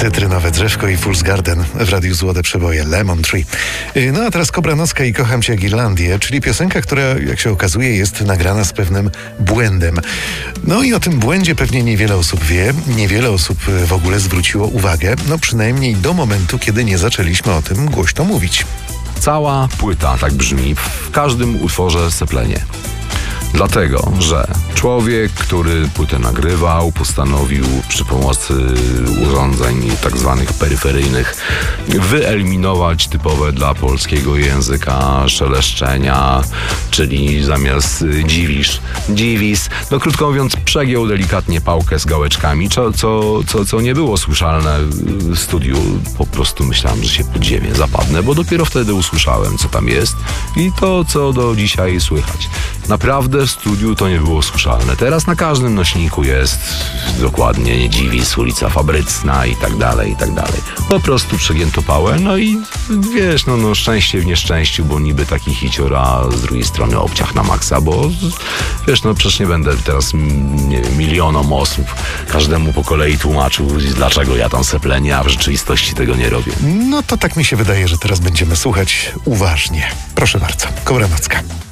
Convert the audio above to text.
Cytrynowe drzewko i Fool's Garden w Radiu Złote Przeboje, Lemon Tree. No a teraz Kobra Nocka i Kocham Cię jak Irlandię, czyli piosenka, która, jak się okazuje, jest nagrana z pewnym błędem. No i o tym błędzie pewnie niewiele osób wie, niewiele osób w ogóle zwróciło uwagę, no przynajmniej do momentu, kiedy nie zaczęliśmy o tym głośno mówić. Cała płyta tak brzmi, w każdym utworze seplenie. Dlatego, że człowiek, który płytę nagrywał, postanowił przy pomocy urządzeń tak zwanych peryferyjnych wyeliminować typowe dla polskiego języka szeleszczenia, czyli zamiast dziwis, no krótko mówiąc, przegiął delikatnie pałkę z gałeczkami, co nie było słyszalne w studiu. Po prostu myślałem, że się pod ziemię zapadnę, bo dopiero wtedy usłyszałem, co tam jest i to, co do dzisiaj słychać. Naprawdę w studiu to nie było słyszalne. Teraz na każdym nośniku jest dokładnie dziwis, ulica Fabrycna i tak dalej, i tak dalej. Po prostu przegięto pałę, no i wiesz, no szczęście w nieszczęściu, bo niby taki hicior, a z drugiej strony obciach na maksa, bo wiesz, no przecież nie będę teraz milionom osób każdemu po kolei tłumaczył, dlaczego ja tam seplenię, a w rzeczywistości tego nie robię. No to tak mi się wydaje, że teraz będziemy słuchać uważnie. Proszę bardzo, Kobra Nocka.